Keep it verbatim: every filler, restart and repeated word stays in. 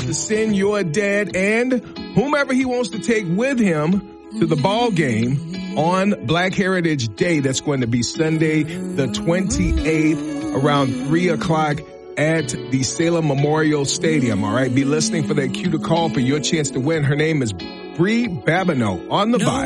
to send your dad and whomever he wants to take with him to the ball game on Black Heritage Day. That's going to be Sunday, the twenty-eighth, around three o'clock at the Salem Memorial Stadium. All right, be listening for that cue to call for your chance to win. Her name is Bree Babineau on the vibe.